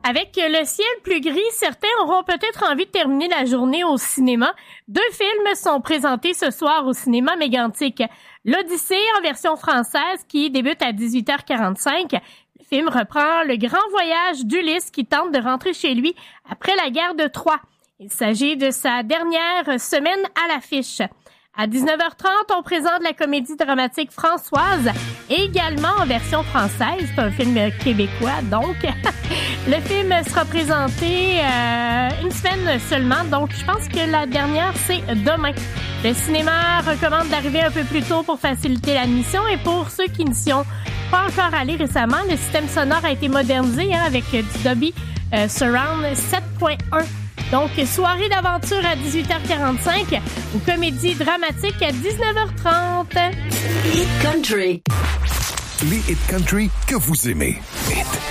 Avec le ciel plus gris, certains auront peut-être envie de terminer la journée au cinéma. 2 films sont présentés ce soir au cinéma Mégantic. L'Odyssée en version française qui débute à 18h45. Le film reprend le grand voyage d'Ulysse qui tente de rentrer chez lui après la guerre de Troie. Il s'agit de sa dernière semaine à l'affiche. À 19h30, on présente la comédie dramatique Françoise, également en version française. C'est un film québécois, donc. Le film sera présenté une semaine seulement, donc je pense que la dernière, c'est demain. Le cinéma recommande d'arriver un peu plus tôt pour faciliter l'admission et pour ceux qui n'y sont pas encore allés récemment, le système sonore a été modernisé avec du Dolby Surround 7.1. Donc, soirée d'aventure à 18h45 ou comédie dramatique à 19h30. Hit Country. Les hit country que vous aimez. Hit